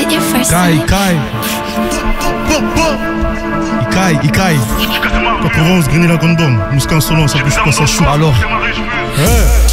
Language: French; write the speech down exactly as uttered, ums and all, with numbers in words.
Cai, cai. Il caille, il caille. quatre-vingt-onze, Grenilla Gondom. Mousquin Solon, ça bouge pas, ça chaud. Alors. Ouais.